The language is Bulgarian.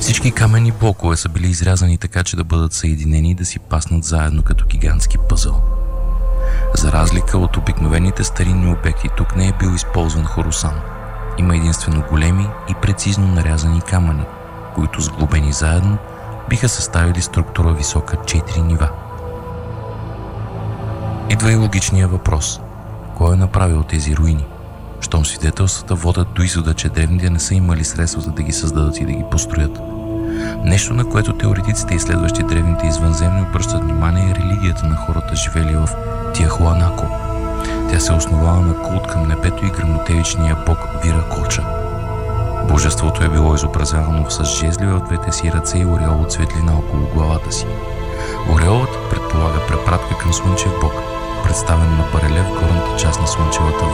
Всички каменни блокове са били изрязани така, че да бъдат съединени и да си паснат заедно като гигантски пъзъл. За разлика от обикновените старинни обекти, тук не е бил използван хорусан. Има единствено големи и прецизно нарязани камъни, които сглобени заедно биха съставили структура висока 4 нива. Идва и логичния въпрос. Кой е направил тези руини? Щом свидетелствата водят до извода, че древните не са имали средствата да ги създадат и да ги построят. Нещо, на което теоретиците и следващи древните извънземни обръщат внимание, е религията на хората, живели в Тиахуанако. Тя се основава на култ към небето и гръмотевичния бог Виракоча. Божеството е било изобразявано с жезли в двете си ръце и ореол от светлина около главата си. Ореолът предполага препратка към слънчев бог, представен на барелев в горната част на слънчевата